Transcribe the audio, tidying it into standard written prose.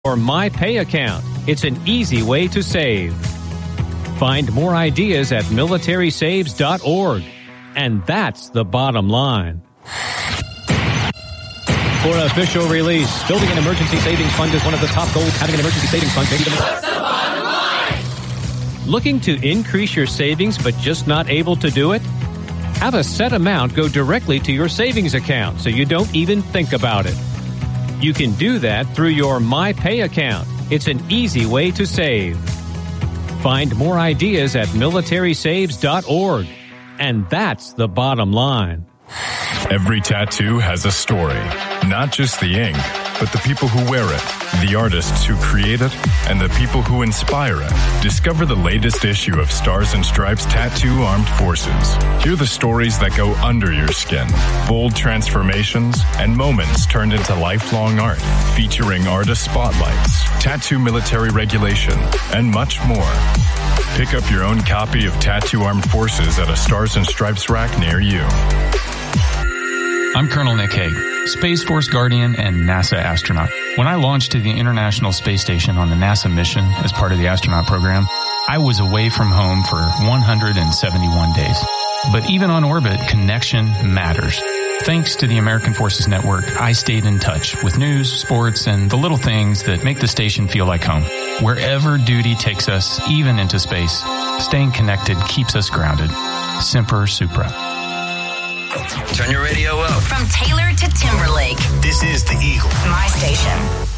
or My Pay account. It's an easy way to save. Find more ideas at militarysaves.org. And that's the bottom line. For official release, building an emergency savings fund is one of the top goals. Having an emergency savings fund may be the What's the bottom line? Looking to increase your savings but just not able to do it? Have a set amount go directly to your savings account so you don't even think about it. You can do that through your My Pay account. It's an easy way to save. Find more ideas at militarysaves.org. And that's the bottom line. Every tattoo has a story. Not just the ink, but the people who wear it, the artists who create it, and the people who inspire it. Discover the latest issue of Stars and Stripes Tattoo Armed Forces. Hear the stories that go under your skin, bold transformations, and moments turned into lifelong art, featuring artist spotlights, tattoo military regulation, and much more. Pick up your own copy of Tattoo Armed Forces at a Stars and Stripes rack near you. I'm Colonel Nick Hague, Space Force Guardian and NASA astronaut. When I launched to the International Space Station on the NASA mission as part of the astronaut program, I was away from home for 171 days. But even on orbit, connection matters. Thanks to the American Forces Network, I stayed in touch with news, sports, and the little things that make the station feel like home. Wherever duty takes us, even into space, staying connected keeps us grounded. Semper Supra. Turn your radio up. From Taylor to Timberlake. This is The Eagle. My station.